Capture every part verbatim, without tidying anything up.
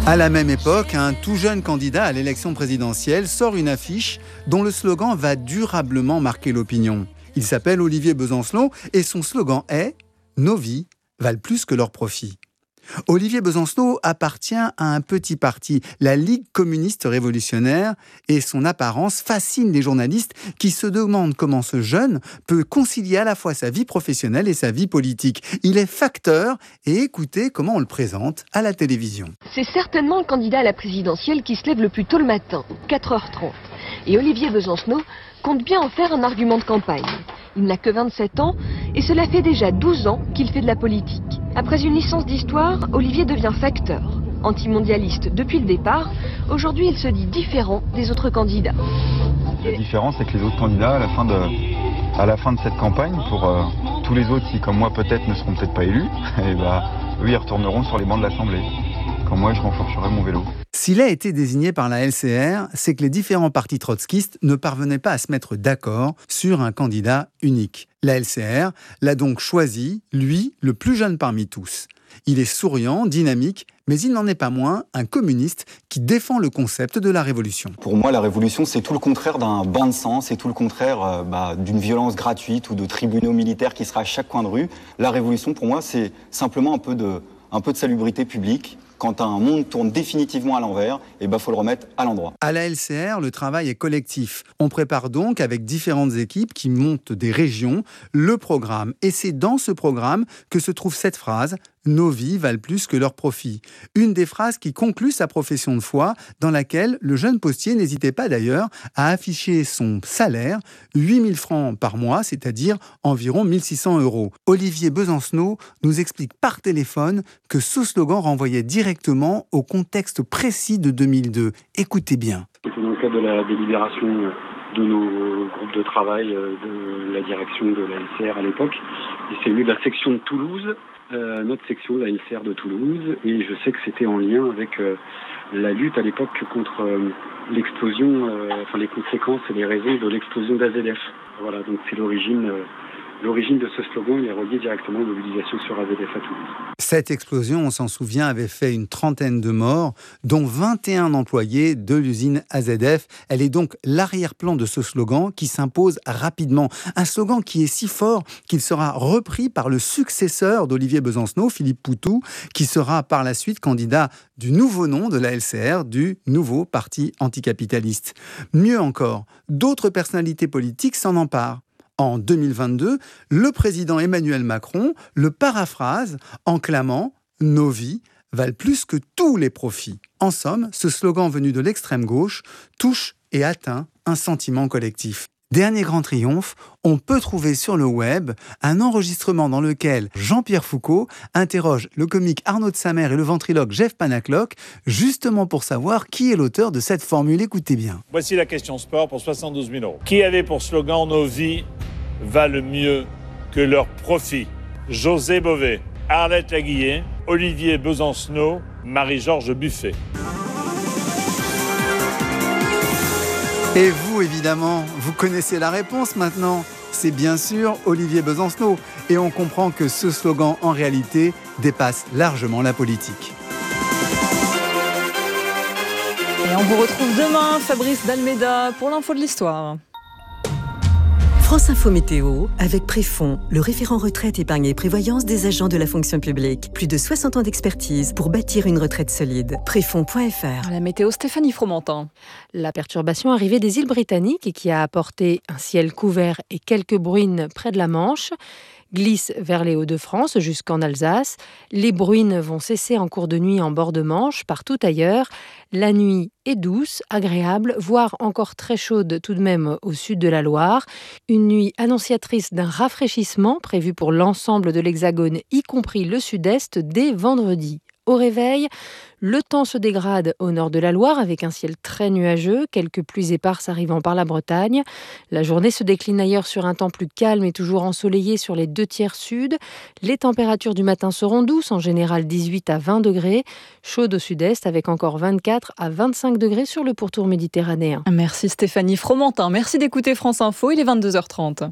À la même époque, un tout jeune candidat à l'élection présidentielle sort une affiche dont le slogan va durablement marquer l'opinion. Il s'appelle Olivier Besancenot et son slogan est « Nos vies valent plus que leurs profits ». Olivier Besancenot appartient à un petit parti, la Ligue communiste révolutionnaire, et son apparence fascine les journalistes qui se demandent comment ce jeune peut concilier à la fois sa vie professionnelle et sa vie politique. Il est facteur et écoutez comment on le présente à la télévision. C'est certainement le candidat à la présidentielle qui se lève le plus tôt le matin, quatre heures trente. Et Olivier Besancenot compte bien en faire un argument de campagne. Il n'a que vingt-sept ans et cela fait déjà douze ans qu'il fait de la politique. Après une licence d'histoire, Olivier devient facteur. Antimondialiste depuis le départ, aujourd'hui il se dit différent des autres candidats. La différence c'est que les autres candidats, à la fin de, à la fin de cette campagne, pour euh, tous les autres qui comme moi peut-être ne seront peut-être pas élus, et bah, eux ils retourneront sur les bancs de l'Assemblée. Quand moi je renforcerai mon vélo. S'il a été désigné par la L C R, c'est que les différents partis trotskistes ne parvenaient pas à se mettre d'accord sur un candidat unique. La L C R l'a donc choisi, lui, le plus jeune parmi tous. Il est souriant, dynamique, mais il n'en est pas moins un communiste qui défend le concept de la révolution. Pour moi, la révolution, c'est tout le contraire d'un bain de sang, c'est tout le contraire euh, bah, d'une violence gratuite ou de tribunaux militaires qui sera à chaque coin de rue. La révolution, pour moi, c'est simplement un peu de, un peu de salubrité publique. Quand un monde tourne définitivement à l'envers, il bah, faut le remettre à l'endroit. À la L C R, le travail est collectif. On prépare donc, avec différentes équipes qui montent des régions, le programme. Et c'est dans ce programme que se trouve cette phrase « Nos vies valent plus que leurs profits ». Une des phrases qui conclut sa profession de foi, dans laquelle le jeune postier n'hésitait pas d'ailleurs à afficher son salaire, huit mille francs par mois, c'est-à-dire environ mille six cents euros. Olivier Besancenot nous explique par téléphone que ce slogan renvoyait directement au contexte précis de deux mille deux. Écoutez bien. C'était dans le cadre de la délibération de nos groupes de travail, de la direction de la L C R à l'époque. Et c'est venu de la section de Toulouse, euh, notre section de la L C R de Toulouse. Et je sais que c'était en lien avec euh, la lutte à l'époque contre euh, l'explosion, euh, enfin les conséquences et les raisons de l'explosion d'A Z F. Voilà, donc c'est l'origine... Euh, L'origine de ce slogan il est relié directement aux mobilisations sur A Z F à Toulouse. Cette explosion, on s'en souvient, avait fait une trentaine de morts, dont vingt et un employés de l'usine A Z F. Elle est donc l'arrière-plan de ce slogan qui s'impose rapidement. Un slogan qui est si fort qu'il sera repris par le successeur d'Olivier Besancenot, Philippe Poutou, qui sera par la suite candidat du nouveau nom de la L C R, du nouveau parti anticapitaliste. Mieux encore, d'autres personnalités politiques s'en emparent. En deux mille vingt-deux, le président Emmanuel Macron le paraphrase en clamant « Nos vies valent plus que tous les profits ». En somme, ce slogan venu de l'extrême gauche touche et atteint un sentiment collectif. Dernier grand triomphe, on peut trouver sur le web un enregistrement dans lequel Jean-Pierre Foucault interroge le comique Arnaud de Samer et le ventriloque Jeff Panaclock, justement pour savoir qui est l'auteur de cette formule. Écoutez bien. Voici la question sport pour soixante-douze mille euros. Qui avait pour slogan « Nos vies valent mieux que leurs profits » ? José Bové, Arlette Laguillet, Olivier Besancenot, Marie-Georges Buffet. Et vous, évidemment, vous connaissez la réponse maintenant. C'est bien sûr Olivier Besancenot. Et on comprend que ce slogan, en réalité, dépasse largement la politique. Et on vous retrouve demain, Fabrice Dalméda, pour l'info de l'histoire. France Info Météo, avec Préfond, le référent retraite, épargne et prévoyance des agents de la fonction publique. Plus de soixante ans d'expertise pour bâtir une retraite solide. Préfond point f r. La météo, Stéphanie Fromentin. La perturbation arrivée des îles Britanniques et qui a apporté un ciel couvert et quelques bruines près de la Manche glisse vers les Hauts-de-France jusqu'en Alsace. Les bruines vont cesser en cours de nuit en bord de Manche. Partout ailleurs, la nuit est douce, agréable, voire encore très chaude tout de même au sud de la Loire. Une nuit annonciatrice d'un rafraîchissement prévu pour l'ensemble de l'Hexagone, y compris le sud-est, dès vendredi. Au réveil, le temps se dégrade au nord de la Loire avec un ciel très nuageux, quelques pluies éparses arrivant par la Bretagne. La journée se décline ailleurs sur un temps plus calme et toujours ensoleillé sur les deux tiers sud. Les températures du matin seront douces, en général dix-huit à vingt degrés, chaudes au sud-est avec encore vingt-quatre à vingt-cinq degrés sur le pourtour méditerranéen. Merci Stéphanie Fromentin, merci d'écouter France Info, il est vingt-deux heures trente.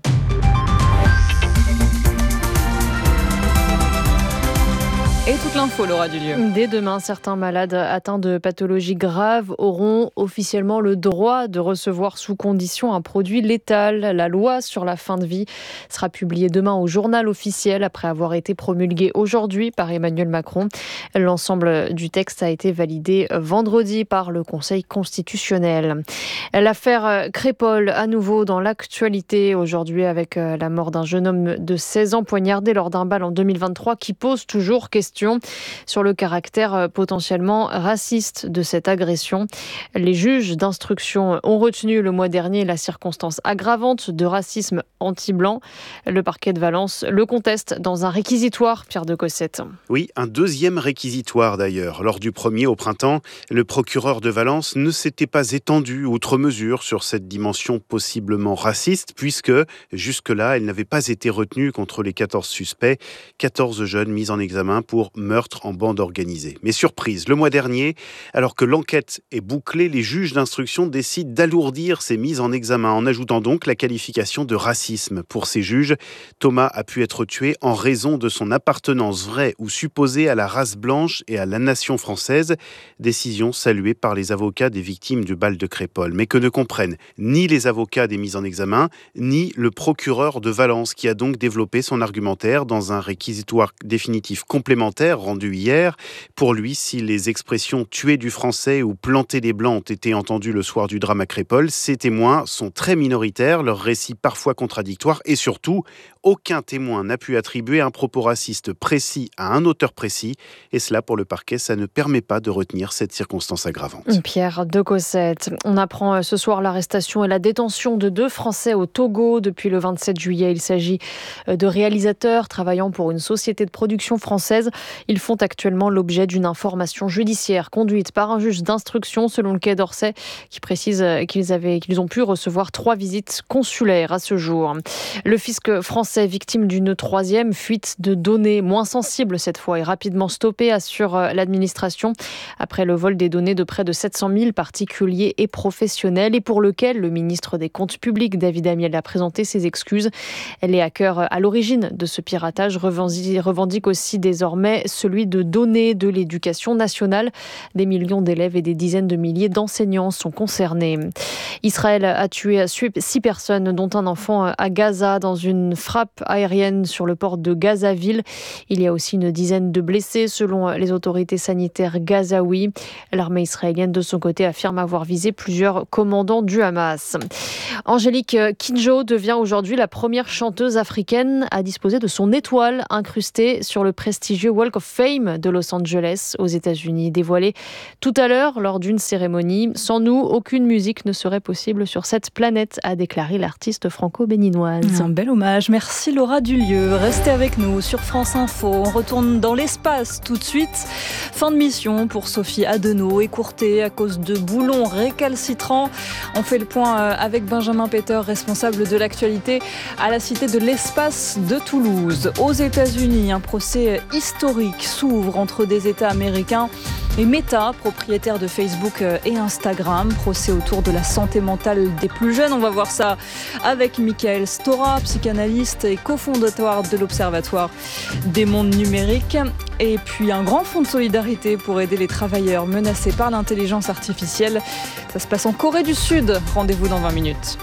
Et toute l'info, Laura Dulieu. Dès demain, certains malades atteints de pathologies graves auront officiellement le droit de recevoir sous condition un produit létal. La loi sur la fin de vie sera publiée demain au journal officiel après avoir été promulguée aujourd'hui par Emmanuel Macron. L'ensemble du texte a été validé vendredi par le Conseil constitutionnel. L'affaire Crépol, à nouveau dans l'actualité aujourd'hui avec la mort d'un jeune homme de seize ans poignardé lors d'un bal en deux mille vingt-trois qui pose toujours question sur le caractère potentiellement raciste de cette agression. Les juges d'instruction ont retenu le mois dernier la circonstance aggravante de racisme anti-blanc. Le parquet de Valence le conteste dans un réquisitoire, Pierre de Cossette. Oui, un deuxième réquisitoire d'ailleurs. Lors du premier au printemps, le procureur de Valence ne s'était pas étendu outre mesure sur cette dimension possiblement raciste puisque jusque-là, elle n'avait pas été retenue contre les quatorze suspects, quatorze jeunes mis en examen pour meurtre en bande organisée. Mais surprise, le mois dernier, alors que l'enquête est bouclée, les juges d'instruction décident d'alourdir ces mises en examen en ajoutant donc la qualification de racisme. Pour ces juges, Thomas a pu être tué en raison de son appartenance vraie ou supposée à la race blanche et à la nation française, décision saluée par les avocats des victimes du bal de Crépol, mais que ne comprennent ni les avocats des mises en examen, ni le procureur de Valence qui a donc développé son argumentaire dans un réquisitoire définitif complémentaire rendu hier. Pour lui, si les expressions « tuer du français » ou « planter les blancs » ont été entendues le soir du drame à Crépol, ces témoins sont très minoritaires, leurs récits parfois contradictoires et surtout, aucun témoin n'a pu attribuer un propos raciste précis à un auteur précis et cela, pour le parquet, ça ne permet pas de retenir cette circonstance aggravante. Pierre de Cossette. On apprend ce soir l'arrestation et la détention de deux Français au Togo depuis le vingt-sept juillet. Il s'agit de réalisateurs travaillant pour une société de production française. Ils font actuellement l'objet d'une information judiciaire conduite par un juge d'instruction selon le Quai d'Orsay qui précise qu'ils avaient, qu'ils ont pu recevoir trois visites consulaires à ce jour. Le fisc français victime d'une troisième fuite de données moins sensibles cette fois est rapidement stoppée, assure l'administration après le vol des données de près de sept cent mille particuliers et professionnels et pour lequel le ministre des Comptes publics David Amiel a présenté ses excuses. Les hackers à l'origine de ce piratage revendiquent aussi désormais celui de données de l'éducation nationale. Des millions d'élèves et des dizaines de milliers d'enseignants sont concernés. Israël a tué six personnes, dont un enfant à Gaza, dans une frappe aérienne sur le port de Gazaville. Il y a aussi une dizaine de blessés, selon les autorités sanitaires gazaouis. L'armée israélienne, de son côté, affirme avoir visé plusieurs commandants du Hamas. Angélique Kidjo devient aujourd'hui la première chanteuse africaine à disposer de son étoile incrustée sur le prestigieux Walk of Fame de Los Angeles aux États-Unis, dévoilé tout à l'heure lors d'une cérémonie. Sans nous, aucune musique ne serait possible sur cette planète, a déclaré l'artiste franco-béninoise. Un bel hommage. Merci Laura Dulieu. Restez avec nous sur France Info. On retourne dans l'espace tout de suite. Fin de mission pour Sophie Adenau, écourtée à cause de boulons récalcitrants. On fait le point avec Benjamin Peter, responsable de l'actualité à la Cité de l'Espace de Toulouse. Aux États-Unis, un procès historique s'ouvre entre des États américains et Meta, propriétaire de Facebook et Instagram. Procès autour de la santé mentale des plus jeunes. On va voir ça avec Michael Stora, psychanalyste et cofondateur de l'Observatoire des mondes numériques. Et puis un grand fonds de solidarité pour aider les travailleurs menacés par l'intelligence artificielle. Ça se passe en Corée du Sud. Rendez-vous dans vingt minutes.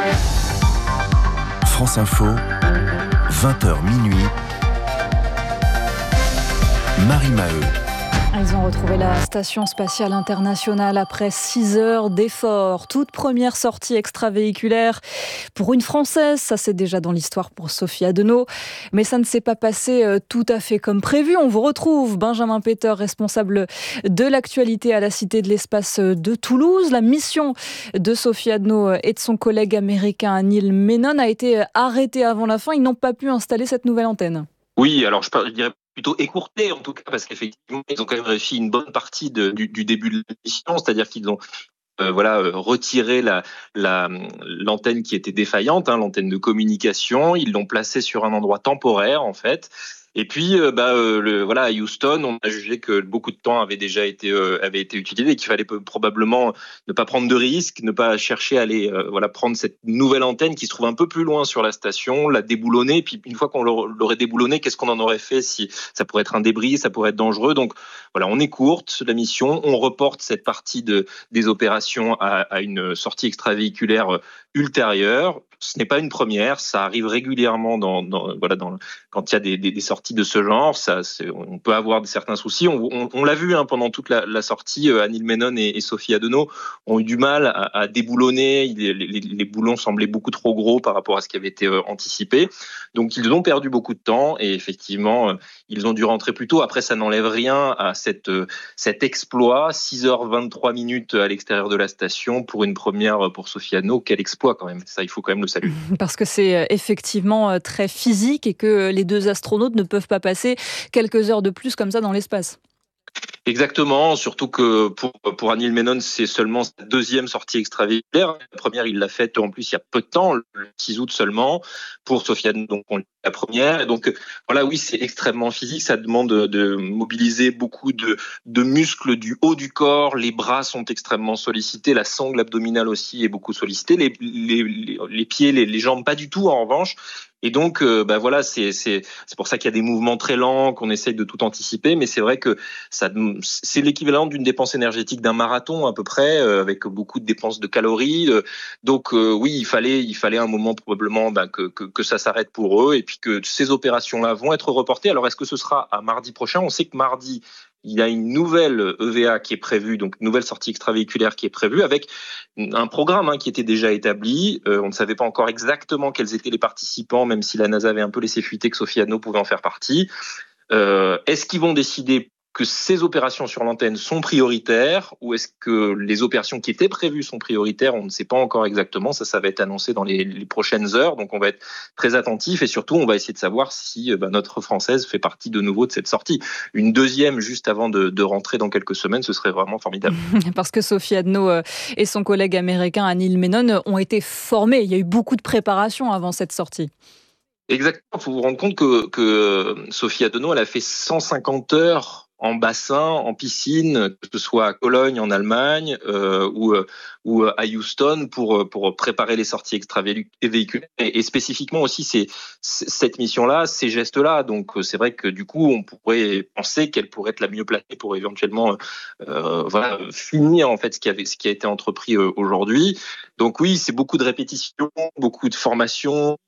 France Info, vingt heures minuit. Marie Maheu. Ils ont retrouvé la Station spatiale internationale après six heures d'efforts. Toute première sortie extravéhiculaire pour une Française. Ça, c'est déjà dans l'histoire pour Sophie Adenau. Mais ça ne s'est pas passé tout à fait comme prévu. On vous retrouve, Benjamin Peter, responsable de l'actualité à la Cité de l'Espace de Toulouse. La mission de Sophie Adenau et de son collègue américain Neil Menon a été arrêtée avant la fin. Ils n'ont pas pu installer cette nouvelle antenne. Oui, alors je, je dirais plutôt écourté en tout cas, parce qu'effectivement, ils ont quand même réussi une bonne partie de, du, du début de la mission, c'est-à-dire qu'ils ont euh, voilà, retiré la, la, l'antenne qui était défaillante, hein, l'antenne de communication, ils l'ont placée sur un endroit temporaire en fait, Et puis, euh, bah, euh, le, voilà, à Houston, on a jugé que beaucoup de temps avait déjà été, euh, avait été utilisé et qu'il fallait probablement ne pas prendre de risques, ne pas chercher à aller euh, voilà, prendre cette nouvelle antenne qui se trouve un peu plus loin sur la station, la déboulonner. Puis une fois qu'on l'aurait déboulonnée, qu'est-ce qu'on en aurait fait si ça pourrait être un débris, ça pourrait être dangereux. Donc voilà, on écourte la mission, on reporte cette partie de, des opérations à, à une sortie extravéhiculaire ultérieure. Ce n'est pas une première, ça arrive régulièrement dans, dans, voilà, dans, quand il y a des, des, des sorties de ce genre. Ça, on peut avoir certains soucis. On, on, on l'a vu hein, pendant toute la, la sortie. Euh, Anil Menon et, et Sophie Adenau ont eu du mal à, à déboulonner. Les, les, les boulons semblaient beaucoup trop gros par rapport à ce qui avait été euh, anticipé. Donc ils ont perdu beaucoup de temps et effectivement, euh, ils ont dû rentrer plus tôt. Après, ça n'enlève rien à cette, euh, cet exploit. six heures vingt-trois minutes à l'extérieur de la station pour une première pour Sophie Adenau. Quel exploit quand même. Ça, il faut quand même le saluer. Parce que c'est effectivement très physique et que les deux astronautes ne peuvent pas passer quelques heures de plus comme ça dans l'espace. Exactement, surtout que pour, pour Anil Menon, c'est seulement sa deuxième sortie extravéhiculaire. La première, il l'a faite en plus il y a peu de temps, le six août seulement. Pour Sofiane, donc on la première. Et donc voilà, oui, c'est extrêmement physique. Ça demande de mobiliser beaucoup de, de muscles du haut du corps. Les bras sont extrêmement sollicités, la sangle abdominale aussi est beaucoup sollicitée. Les, les, les, les pieds, les, les jambes, pas du tout en revanche. Et donc, euh, bah voilà, c'est c'est c'est pour ça qu'il y a des mouvements très lents, qu'on essaye de tout anticiper. Mais c'est vrai que ça c'est l'équivalent d'une dépense énergétique d'un marathon à peu près, euh, avec beaucoup de dépenses de calories. Euh, donc euh, oui, il fallait il fallait un moment probablement bah, que, que que ça s'arrête pour eux et puis que ces opérations-là vont être reportées. Alors est-ce que ce sera à mardi prochain ? On sait que mardi il y a une nouvelle E V A qui est prévue, donc une nouvelle sortie extravéhiculaire qui est prévue avec un programme hein, qui était déjà établi. Euh, on ne savait pas encore exactement quels étaient les participants, même si la NASA avait un peu laissé fuiter que Sophie Adenau pouvait en faire partie. Euh, est-ce qu'ils vont décider que ces opérations sur l'antenne sont prioritaires ou est-ce que les opérations qui étaient prévues sont prioritaires ? On ne sait pas encore exactement. Ça, ça va être annoncé dans les, les prochaines heures. Donc, on va être très attentif et surtout, on va essayer de savoir si bah, notre Française fait partie de nouveau de cette sortie. Une deuxième juste avant de, de rentrer dans quelques semaines, ce serait vraiment formidable. Parce que Sophie Adenau et son collègue américain Anil Menon ont été formés. Il y a eu beaucoup de préparation avant cette sortie. Exactement. Il faut vous rendre compte que, que Sophie Adenau, elle a fait cent cinquante heures en bassin, en piscine, que ce soit à Cologne en Allemagne euh, ou, ou à Houston pour pour préparer les sorties extravéhiculaires et, et spécifiquement aussi ces, cette mission-là, ces gestes-là. Donc c'est vrai que du coup on pourrait penser qu'elle pourrait être la mieux placée pour éventuellement euh, voilà finir en fait ce qui avait ce qui a été entrepris euh, aujourd'hui. Donc oui, c'est beaucoup de répétitions, beaucoup de formations.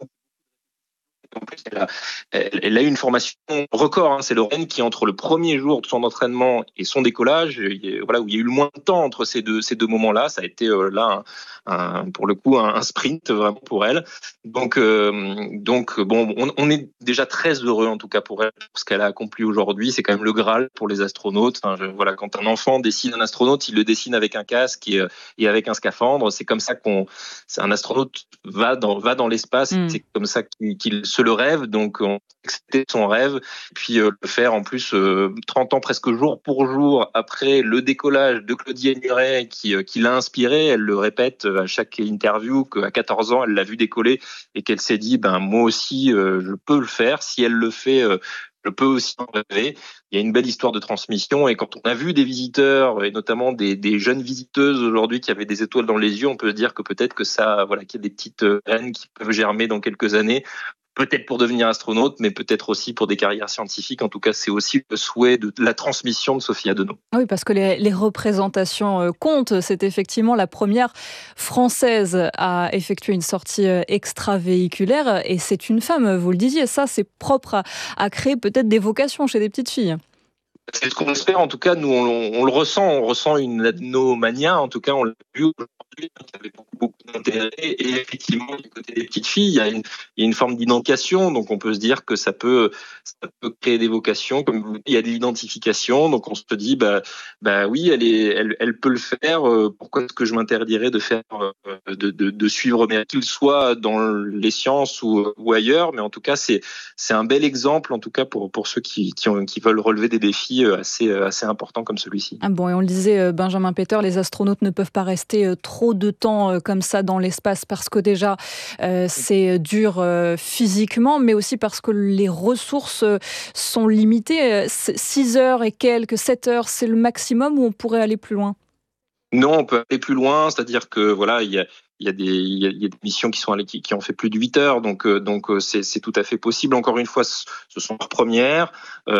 En plus, elle a, elle, elle a eu une formation record. Hein. C'est Lorraine qui, entre le premier jour de son entraînement et son décollage, il, voilà, où il y a eu le moins de temps entre ces deux, ces deux moments-là, ça a été euh, là, un, un, pour le coup, un, un sprint vraiment pour elle. Donc, euh, donc bon, on, on est déjà très heureux en tout cas pour elle, pour ce qu'elle a accompli aujourd'hui. C'est quand même le Graal pour les astronautes. Enfin, je, voilà, quand un enfant dessine un astronaute, il le dessine avec un casque et, et avec un scaphandre. C'est comme ça qu'on, c'est un astronaute va dans, va dans l'espace. Mmh. C'est comme ça qu'il, qu'il se le rêve, donc on c'était son rêve, puis euh, le faire en plus euh, trente ans presque jour pour jour après le décollage de Claudie Muret qui, euh, qui l'a inspiré. Elle le répète à chaque interview qu'à quatorze ans elle l'a vu décoller et qu'elle s'est dit ben moi aussi euh, je peux le faire, si elle le fait euh, je peux aussi en rêver. Il y a une belle histoire de transmission et quand on a vu des visiteurs et notamment des, des jeunes visiteuses aujourd'hui qui avaient des étoiles dans les yeux, on peut se dire que peut-être que ça, voilà, qu'il y a des petites graines qui peuvent germer dans quelques années. Peut-être pour devenir astronaute, mais peut-être aussi pour des carrières scientifiques. En tout cas, c'est aussi le souhait de la transmission de Sophie Adenau. Oui, parce que les, les représentations comptent. C'est effectivement la première française à effectuer une sortie extravéhiculaire. Et c'est une femme, vous le disiez. Ça, c'est propre à, à créer peut-être des vocations chez des petites filles. C'est ce qu'on espère. En tout cas, nous, on, on le ressent. On ressent une adenomania. En tout cas, on l'a vu aujourd'hui. Il y avait beaucoup, beaucoup d'intérêt. Et effectivement, du côté des petites filles, il y a une, il y a une forme d'identification. Donc, on peut se dire que ça peut, ça peut créer des vocations. Comme vous dites, il y a de l'identification. Donc, on se dit, bah, bah oui, elle est, elle, elle peut le faire. Pourquoi est-ce que je m'interdirais de faire, de, de, de suivre, mais qu'il soit dans les sciences ou, ou ailleurs. Mais en tout cas, c'est, c'est un bel exemple, en tout cas, pour, pour ceux qui, qui, ont, qui veulent relever des défis assez, assez importants comme celui-ci. Ah bon, et on le disait, Benjamin Peter, les astronautes ne peuvent pas rester trop trop de temps euh, comme ça dans l'espace parce que déjà euh, c'est dur euh, physiquement, mais aussi parce que les ressources euh, sont limitées. six heures et quelques, sept heures, c'est le maximum ou on pourrait aller plus loin ? Non, on peut aller plus loin, c'est-à-dire que voilà, il y a Il y a des, il y a, il y a des missions qui sont allées, qui, qui ont fait plus de huit heures, donc euh, donc euh, c'est, c'est tout à fait possible. Encore une fois, ce sont leurs premières.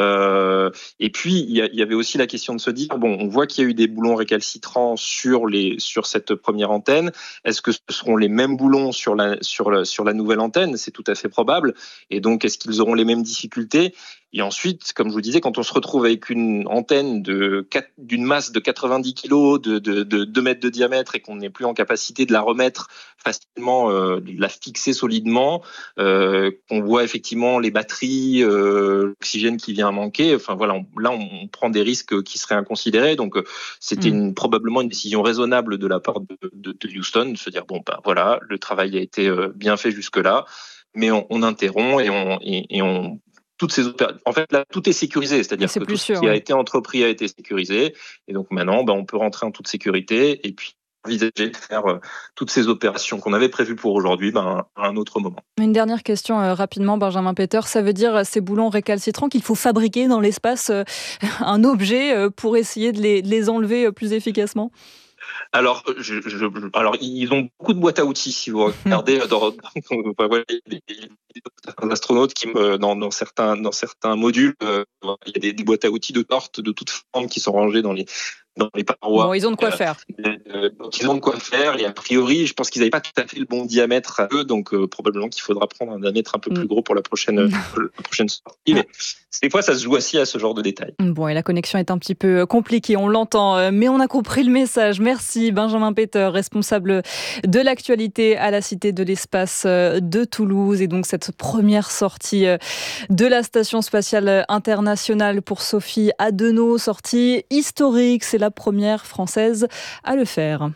Euh, et puis il y, a, il y avait aussi la question de se dire bon, on voit qu'il y a eu des boulons récalcitrants sur les sur cette première antenne. Est-ce que ce seront les mêmes boulons sur la sur la sur la nouvelle antenne ? C'est tout à fait probable. Et donc est-ce qu'ils auront les mêmes difficultés ? Et ensuite, comme je vous disais, quand on se retrouve avec une antenne de quatre, d'une masse de quatre-vingt-dix kilos, de, de, de deux mètres de diamètre, et qu'on n'est plus en capacité de la remettre facilement, euh, de la fixer solidement, euh, qu'on voit effectivement les batteries, euh, l'oxygène qui vient manquer. Enfin voilà, on, là on, on prend des risques qui seraient inconsidérés. Donc euh, c'était mmh. une, probablement une décision raisonnable de la part de, de, de Houston de se dire bon ben voilà, le travail a été euh, bien fait jusque là, mais on, on interrompt et on et, et on toutes ces opéra- en fait, là, tout est sécurisé, c'est-à-dire que tout sûr, ce qui ouais. a été entrepris a été sécurisé, et donc maintenant, ben, on peut rentrer en toute sécurité, et puis envisager de faire euh, toutes ces opérations qu'on avait prévues pour aujourd'hui ben, à un autre moment. Une dernière question euh, rapidement, Benjamin Peter, ça veut dire ces boulons récalcitrants qu'il faut fabriquer dans l'espace euh, un objet euh, pour essayer de les, de les enlever euh, plus efficacement ? Alors, je, je, alors, ils ont beaucoup de boîtes à outils. Si vous regardez dans, dans, dans les astronautes qui, dans, dans certains, dans certains modules, euh, il y a des, des boîtes à outils de sorte de toutes formes qui sont rangées dans les dans les parois. Bon, ils ont de quoi faire. Euh, donc, ils ont de quoi faire. Et a priori, je pense qu'ils n'avaient pas tout à fait le bon diamètre à eux, donc euh, probablement qu'il faudra prendre un diamètre un peu plus gros pour la prochaine, mm. la prochaine sortie. Mais des fois, ça se joue aussi à ce genre de détails. Bon, et la connexion est un petit peu compliquée, on l'entend, mais on a compris le message. Merci Benjamin Peter, responsable de l'actualité à la Cité de l'Espace de Toulouse. Et donc cette première sortie de la Station Spatiale Internationale pour Sophie Adenau, sortie historique, c'est la première française à le faire.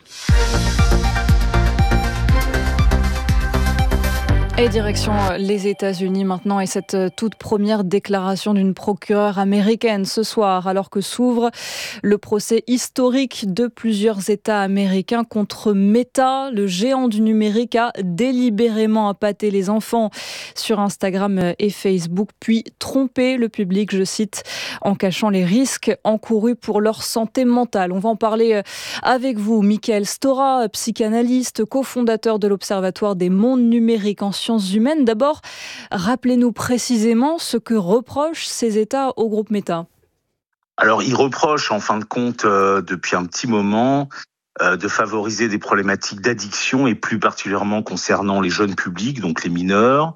Et direction les États-Unis maintenant et cette toute première déclaration d'une procureure américaine ce soir alors que s'ouvre le procès historique de plusieurs États américains contre Meta. Le géant du numérique a délibérément appâté les enfants sur Instagram et Facebook puis trompé le public, je cite, en cachant les risques encourus pour leur santé mentale. On va en parler avec vous, Michael Stora, psychanalyste, cofondateur de l'Observatoire des mondes numériques en sciences humaines. D'abord, rappelez-nous précisément ce que reprochent ces États au groupe Meta. Alors, ils reprochent en fin de compte, euh, depuis un petit moment, euh, de favoriser des problématiques d'addiction et plus particulièrement concernant les jeunes publics, donc les mineurs,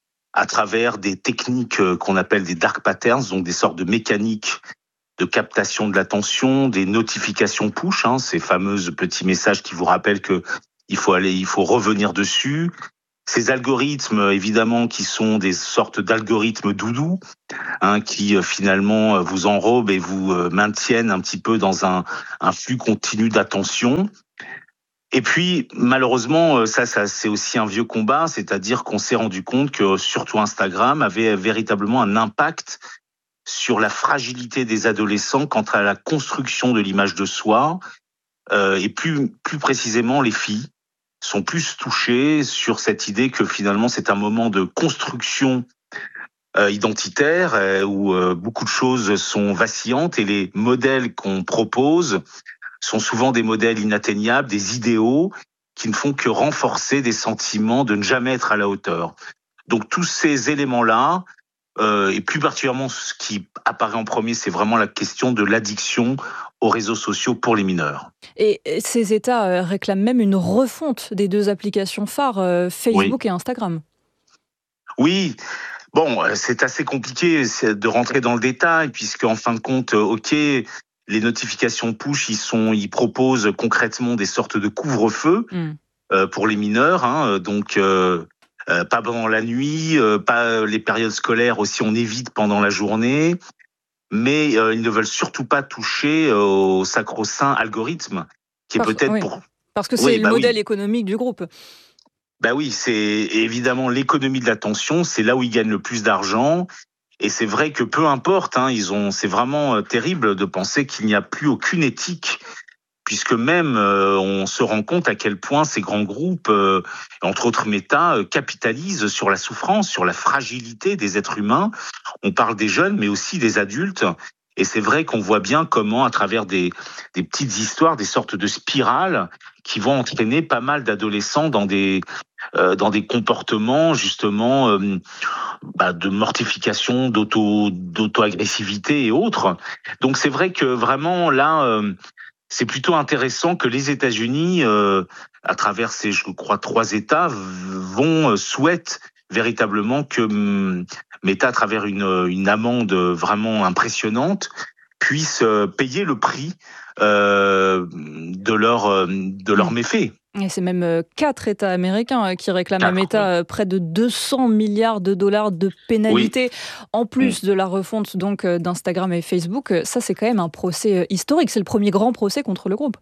à travers des techniques qu'on appelle des dark patterns, donc des sortes de mécaniques de captation de l'attention, des notifications push, hein, ces fameuses petits messages qui vous rappellent que il faut aller, il faut revenir dessus. Ces algorithmes, évidemment, qui sont des sortes d'algorithmes doudou, hein, qui euh, finalement vous enrobent et vous euh, maintiennent un petit peu dans un, un flux continu d'attention. Et puis, malheureusement, ça, ça, c'est aussi un vieux combat, c'est-à-dire qu'on s'est rendu compte que, surtout Instagram, avait véritablement un impact sur la fragilité des adolescents quant à la construction de l'image de soi, euh, et plus, plus précisément les filles sont plus touchées sur cette idée que finalement c'est un moment de construction euh, identitaire euh, où euh, beaucoup de choses sont vacillantes et les modèles qu'on propose sont souvent des modèles inatteignables, des idéaux qui ne font que renforcer des sentiments de ne jamais être à la hauteur. Donc tous ces éléments-là, euh, et plus particulièrement ce qui apparaît en premier, c'est vraiment la question de l'addiction aux réseaux sociaux pour les mineurs. Et ces États réclament même une refonte des deux applications phares, Facebook oui. et Instagram. Oui, bon, c'est assez compliqué de rentrer dans le détail, puisque en fin de compte, ok, les notifications push, ils, sont, ils proposent concrètement des sortes de couvre-feu mm. euh, pour les mineurs, hein, donc euh, euh, pas pendant la nuit, euh, pas les périodes scolaires aussi, on évite pendant la journée. Mais euh, ils ne veulent surtout pas toucher euh, au sacro-saint algorithme, qui est parce, peut-être oui. pour... Parce que c'est oui, le bah modèle oui. économique du groupe. Bah oui, c'est évidemment l'économie de l'attention, c'est là où ils gagnent le plus d'argent. Et c'est vrai que peu importe, hein, ils ont, c'est vraiment terrible de penser qu'il n'y a plus aucune éthique puisque même euh, on se rend compte à quel point ces grands groupes, euh, entre autres Meta, euh, capitalisent sur la souffrance, sur la fragilité des êtres humains. On parle des jeunes, mais aussi des adultes. Et c'est vrai qu'on voit bien comment, à travers des, des petites histoires, des sortes de spirales qui vont entraîner pas mal d'adolescents dans des, euh, dans des comportements justement euh, bah, de mortification, d'auto, d'auto-agressivité et autres. Donc c'est vrai que vraiment là... Euh, c'est plutôt intéressant que les États-Unis, euh, à travers ces, je crois, trois États, vont, euh, souhaitent véritablement que hum, Meta, à travers une, une amende vraiment impressionnante, puisse euh, payer le prix euh, de leur de leurs méfaits. Et c'est même quatre États américains qui réclament à Meta près de deux cents milliards de dollars de pénalités, oui. en plus de la refonte donc d'Instagram et Facebook. Ça, c'est quand même un procès historique. C'est le premier grand procès contre le groupe.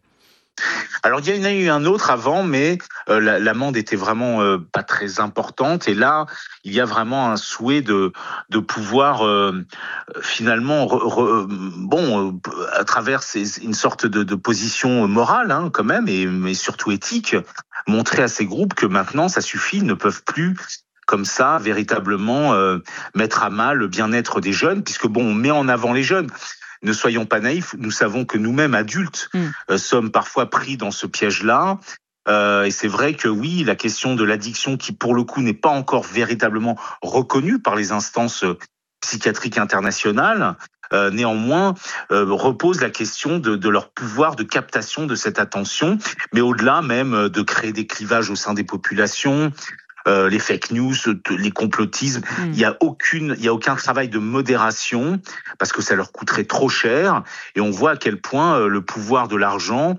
Alors il y en a eu un autre avant, mais euh, l'amende était vraiment euh, pas très importante. Et là, il y a vraiment un souhait de de pouvoir euh, finalement, re, re, bon, euh, à travers ces, une sorte de, de position morale, hein, quand même, et mais surtout éthique, montrer à ces groupes que maintenant ça suffit, ils ne peuvent plus comme ça véritablement euh, mettre à mal le bien-être des jeunes, puisque bon, on met en avant les jeunes. Ne soyons pas naïfs, nous savons que nous-mêmes, adultes, mmh. euh, sommes parfois pris dans ce piège-là. Euh, et c'est vrai que oui, la question de l'addiction, qui pour le coup n'est pas encore véritablement reconnue par les instances psychiatriques internationales, euh, néanmoins euh, repose la question de, de leur pouvoir de captation de cette attention, mais au-delà même de créer des clivages au sein des populations. Euh, les fake news, les complotismes, il mmh. y a aucune, il y a aucun travail de modération parce que ça leur coûterait trop cher. Et on voit à quel point euh, le pouvoir de l'argent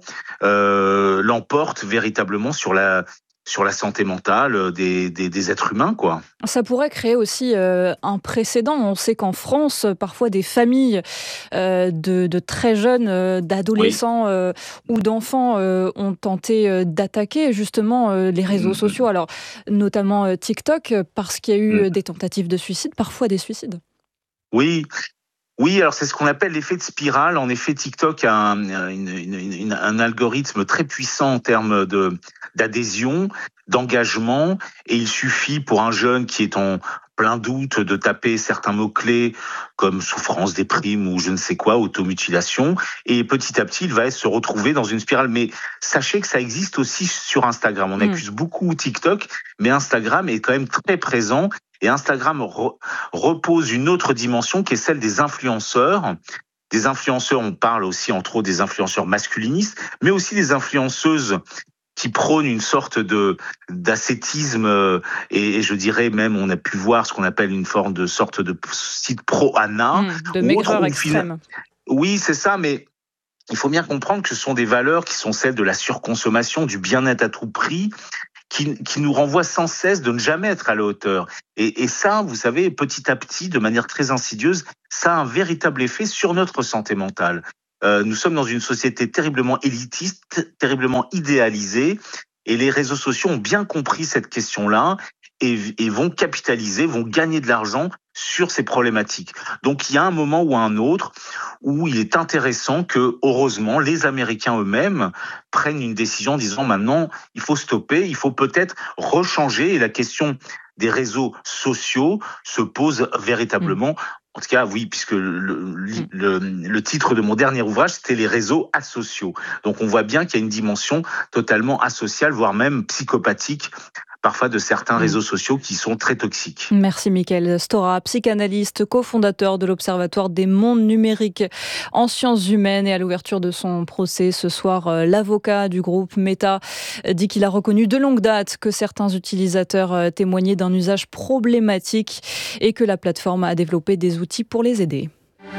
euh, l'emporte véritablement sur la sur la santé mentale des, des, des êtres humains, quoi. Ça pourrait créer aussi euh, un précédent. On sait qu'en France, parfois des familles euh, de, de très jeunes, euh, d'adolescents oui. euh, ou d'enfants euh, ont tenté euh, d'attaquer justement euh, les réseaux mmh. sociaux, alors notamment euh, TikTok, parce qu'il y a eu mmh. des tentatives de suicide, parfois des suicides. Oui. Oui, alors c'est ce qu'on appelle l'effet de spirale. En effet, TikTok a un, une, une, une, un algorithme très puissant en termes de, d'adhésion, d'engagement, et il suffit pour un jeune qui est en plein doute de taper certains mots-clés comme souffrance, déprime ou je ne sais quoi, automutilation, et petit à petit, il va se retrouver dans une spirale. Mais sachez que ça existe aussi sur Instagram. On mmh. accuse beaucoup TikTok, mais Instagram est quand même très présent. Et Instagram re- repose une autre dimension qui est celle des influenceurs. Des influenceurs, on parle aussi entre autres des influenceurs masculinistes, mais aussi des influenceuses qui prônent une sorte de d'ascétisme et, et je dirais même, on a pu voir ce qu'on appelle une forme de sorte de site pro-Anna. Mmh, de maigreur extrême. Oui, c'est ça, mais il faut bien comprendre que ce sont des valeurs qui sont celles de la surconsommation, du bien-être à tout prix, Qui, qui nous renvoie sans cesse de ne jamais être à la hauteur. Et, et ça, vous savez, petit à petit, de manière très insidieuse, ça a un véritable effet sur notre santé mentale. Euh, nous sommes dans une société terriblement élitiste, terriblement idéalisée, et les réseaux sociaux ont bien compris cette question-là et, et vont capitaliser, vont gagner de l'argent sur ces problématiques. Donc il y a un moment ou un autre où il est intéressant que, heureusement, les Américains eux-mêmes prennent une décision en disant maintenant, il faut stopper, il faut peut-être rechanger, et la question des réseaux sociaux se pose véritablement. Mmh. En tout cas, oui, puisque le, le, le, le titre de mon dernier ouvrage, c'était les réseaux asociaux. Donc on voit bien qu'il y a une dimension totalement asociale, voire même psychopathique, parfois de certains réseaux sociaux qui sont très toxiques. Merci Mickaël Stora, psychanalyste, cofondateur de l'Observatoire des mondes numériques en sciences humaines. Et à l'ouverture de son procès ce soir, l'avocat du groupe Meta dit qu'il a reconnu de longue date que certains utilisateurs témoignaient d'un usage problématique et que la plateforme a développé des outils pour les aider.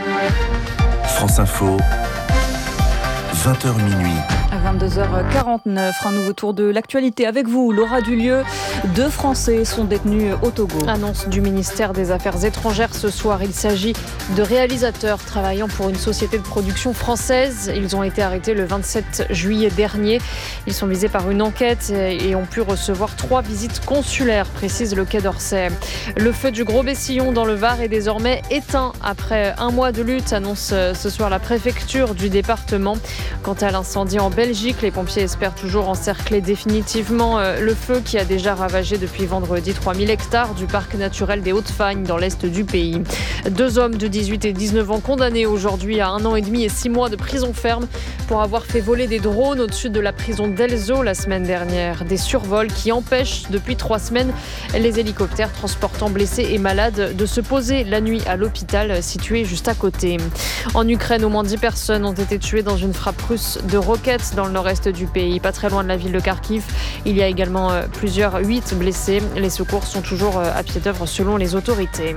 France Info, vingt heures minuit. À vingt-deux heures quarante-neuf, un nouveau tour de l'actualité avec vous, Laura Dulieu. Deux Français sont détenus au Togo. Annonce du ministère des Affaires étrangères ce soir. Il s'agit de réalisateurs travaillant pour une société de production française. Ils ont été arrêtés le vingt-sept juillet dernier. Ils sont visés par une enquête et ont pu recevoir trois visites consulaires, précise le Quai d'Orsay. Le feu du Gros Bessillon dans le Var est désormais éteint après un mois de lutte, annonce ce soir la préfecture du département. Quant à l'incendie en Belgique. Les pompiers espèrent toujours encercler définitivement le feu qui a déjà ravagé depuis vendredi trois mille hectares du parc naturel des Hautes-Fagnes dans l'est du pays. Deux hommes de dix-huit et dix-neuf ans condamnés aujourd'hui à un an et demi et six mois de prison ferme pour avoir fait voler des drones au-dessus de la prison d'Elzo la semaine dernière. Des survols qui empêchent depuis trois semaines les hélicoptères transportant blessés et malades de se poser la nuit à l'hôpital situé juste à côté. En Ukraine, au moins dix personnes ont été tuées dans une frappe russe de roquettes dans le nord-est du pays, pas très loin de la ville de Kharkiv. Il y a également plusieurs huit blessés. Les secours sont toujours à pied d'œuvre selon les autorités.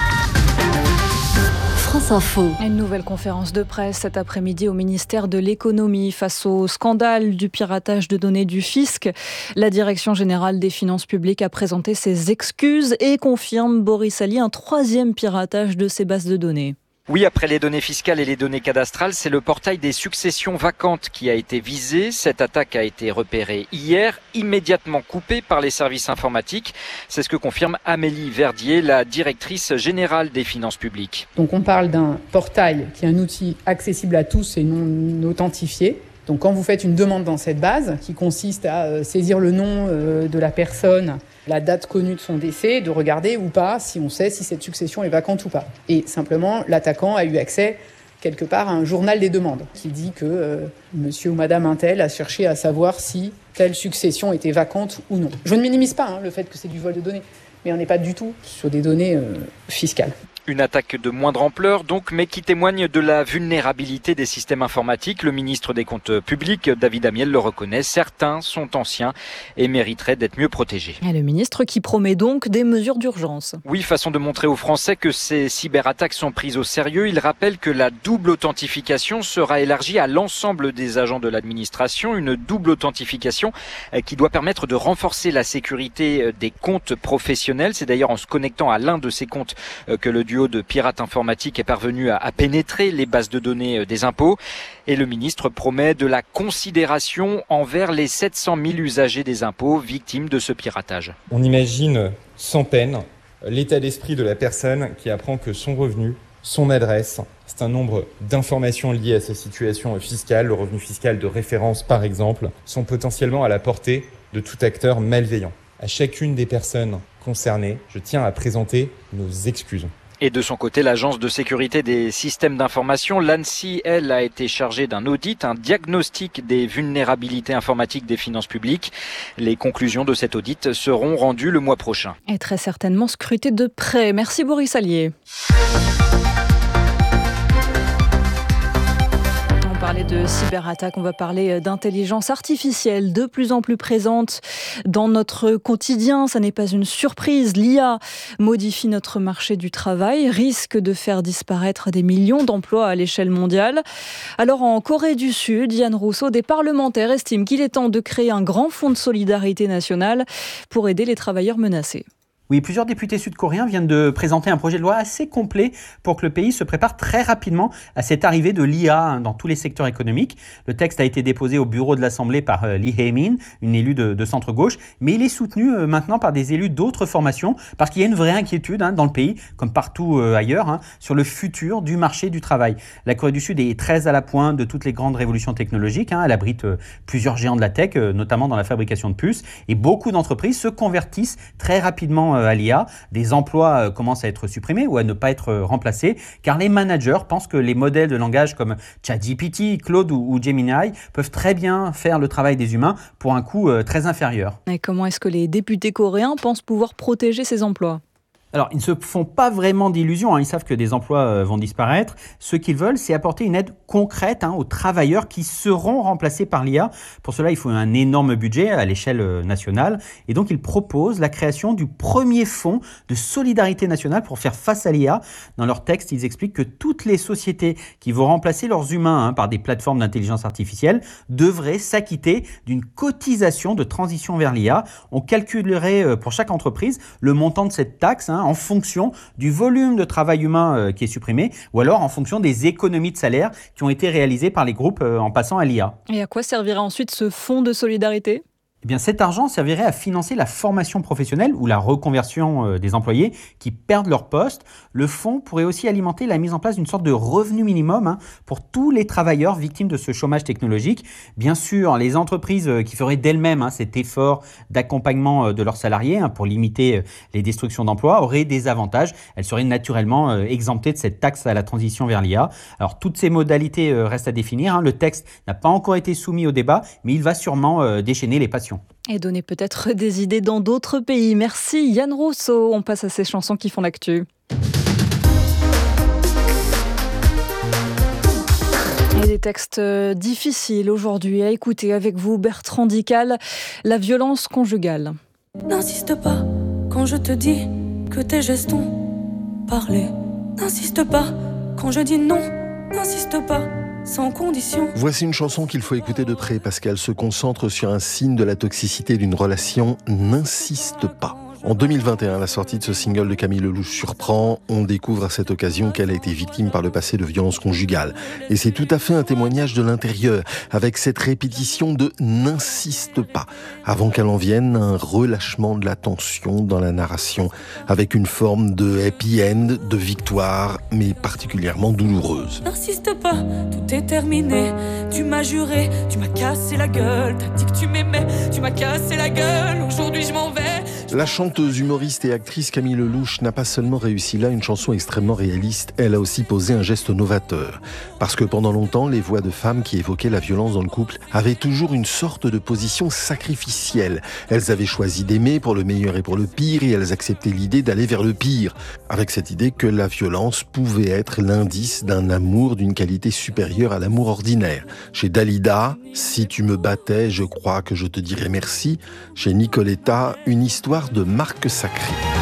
France Info. Une nouvelle conférence de presse cet après-midi au ministère de l'économie face au scandale du piratage de données du fisc. La direction générale des finances publiques a présenté ses excuses et confirme, Boris Ali, un troisième piratage de ses bases de données. Oui, après les données fiscales et les données cadastrales, c'est le portail des successions vacantes qui a été visé. Cette attaque a été repérée hier, immédiatement coupée par les services informatiques. C'est ce que confirme Amélie Verdier, la directrice générale des finances publiques. Donc on parle d'un portail qui est un outil accessible à tous et non authentifié. Donc quand vous faites une demande dans cette base, qui consiste à saisir le nom de la personne, la date connue de son décès, de regarder ou pas si on sait si cette succession est vacante ou pas. Et simplement, l'attaquant a eu accès quelque part à un journal des demandes qui dit que euh, monsieur ou madame Untel a cherché à savoir si telle succession était vacante ou non. Je ne minimise pas hein, le fait que c'est du vol de données, mais on n'est pas du tout sur des données euh, fiscales. Une attaque de moindre ampleur donc, mais qui témoigne de la vulnérabilité des systèmes informatiques. Le ministre des Comptes publics, David Amiel, le reconnaît. Certains sont anciens et mériteraient d'être mieux protégés. Et le ministre qui promet donc des mesures d'urgence. Oui, façon de montrer aux Français que ces cyberattaques sont prises au sérieux. Il rappelle que la double authentification sera élargie à l'ensemble des agents de l'administration. Une double authentification qui doit permettre de renforcer la sécurité des comptes professionnels. C'est d'ailleurs en se connectant à l'un de ces comptes que le duo de pirates informatiques est parvenu à, à pénétrer les bases de données des impôts. Et le ministre promet de la considération envers les sept cent mille usagers des impôts victimes de ce piratage. On imagine sans peine l'état d'esprit de la personne qui apprend que son revenu, son adresse, c'est un nombre d'informations liées à sa situation fiscale, le revenu fiscal de référence par exemple, sont potentiellement à la portée de tout acteur malveillant. À chacune des personnes concernées, je tiens à présenter nos excuses. Et de son côté, l'Agence de sécurité des systèmes d'information, l'ANSSI, elle, a été chargée d'un audit, un diagnostic des vulnérabilités informatiques des finances publiques. Les conclusions de cet audit seront rendues le mois prochain. Et très certainement scrutées de près. Merci Boris Allier. On va parler de cyberattaque, on va parler d'intelligence artificielle de plus en plus présente dans notre quotidien. Ça n'est pas une surprise. L'I A modifie notre marché du travail, risque de faire disparaître des millions d'emplois à l'échelle mondiale. Alors en Corée du Sud, Yann Rousseau, des parlementaires estiment qu'il est temps de créer un grand fonds de solidarité nationale pour aider les travailleurs menacés. Oui, plusieurs députés sud-coréens viennent de présenter un projet de loi assez complet pour que le pays se prépare très rapidement à cette arrivée de l'I A dans tous les secteurs économiques. Le texte a été déposé au bureau de l'Assemblée par Lee Hae-min, une élue de, de centre-gauche, mais il est soutenu euh, maintenant par des élus d'autres formations parce qu'il y a une vraie inquiétude hein, dans le pays, comme partout euh, ailleurs, hein, sur le futur du marché du travail. La Corée du Sud est très à la pointe de toutes les grandes révolutions technologiques. Hein. Elle abrite euh, plusieurs géants de la tech, euh, notamment dans la fabrication de puces, et beaucoup d'entreprises se convertissent très rapidement à l'I A. Des emplois commencent à être supprimés ou à ne pas être remplacés car les managers pensent que les modèles de langage comme ChatGPT, Claude ou Gemini peuvent très bien faire le travail des humains pour un coût très inférieur. Et comment est-ce que les députés coréens pensent pouvoir protéger ces emplois ? Alors, ils ne se font pas vraiment d'illusions, hein. Ils savent que des emplois euh, vont disparaître. Ce qu'ils veulent, c'est apporter une aide concrète hein, aux travailleurs qui seront remplacés par l'I A. Pour cela, il faut un énorme budget à l'échelle euh, nationale. Et donc, ils proposent la création du premier fonds de solidarité nationale pour faire face à l'I A. Dans leur texte, ils expliquent que toutes les sociétés qui vont remplacer leurs humains hein, par des plateformes d'intelligence artificielle devraient s'acquitter d'une cotisation de transition vers l'I A. On calculerait euh, pour chaque entreprise le montant de cette taxe hein, en fonction du volume de travail humain euh, qui est supprimé ou alors en fonction des économies de salaire qui ont été réalisées par les groupes euh, en passant à l'I A. Et à quoi servira ensuite ce fonds de solidarité ? Eh bien, cet argent servirait à financer la formation professionnelle ou la reconversion des employés qui perdent leur poste. Le fonds pourrait aussi alimenter la mise en place d'une sorte de revenu minimum hein, pour tous les travailleurs victimes de ce chômage technologique. Bien sûr, les entreprises qui feraient d'elles-mêmes hein, cet effort d'accompagnement de leurs salariés hein, pour limiter les destructions d'emplois auraient des avantages. Elles seraient naturellement euh, exemptées de cette taxe à la transition vers l'I A. Alors, toutes ces modalités euh, restent à définir. Hein. Le texte n'a pas encore été soumis au débat, mais il va sûrement euh, déchaîner les passions. Et donner peut-être des idées dans d'autres pays. Merci Yann Rousseau. On passe à ces chansons qui font l'actu. Et des textes difficiles aujourd'hui à écouter avec vous, Bertrand Dical. La violence conjugale. N'insiste pas quand je te dis que tes gestes ont parlé. N'insiste pas quand je dis non. N'insiste pas sans condition. Voici une chanson qu'il faut écouter de près parce qu'elle se concentre sur un signe de la toxicité d'une relation. N'insiste pas. En deux mille vingt et un, la sortie de ce single de Camille Lelouch surprend. On découvre à cette occasion qu'elle a été victime par le passé de violences conjugales. Et c'est tout à fait un témoignage de l'intérieur, avec cette répétition de « n'insiste pas », avant qu'elle en vienne un relâchement de la tension dans la narration, avec une forme de happy end, de victoire, mais particulièrement douloureuse. N'insiste pas, tout est terminé. Tu m'as juré, tu m'as cassé la gueule. T'as dit que tu m'aimais, tu m'as cassé la gueule. Aujourd'hui je m'en vais. La chanteuse, humoriste et actrice Camille Lelouch n'a pas seulement réussi là une chanson extrêmement réaliste, elle a aussi posé un geste novateur. Parce que pendant longtemps, les voix de femmes qui évoquaient la violence dans le couple avaient toujours une sorte de position sacrificielle. Elles avaient choisi d'aimer pour le meilleur et pour le pire, et elles acceptaient l'idée d'aller vers le pire, avec cette idée que la violence pouvait être l'indice d'un amour d'une qualité supérieure à l'amour ordinaire. Chez Dalida, « Si tu me battais, je crois que je te dirais merci ». Chez Nicoletta, une histoire de marque sacrée.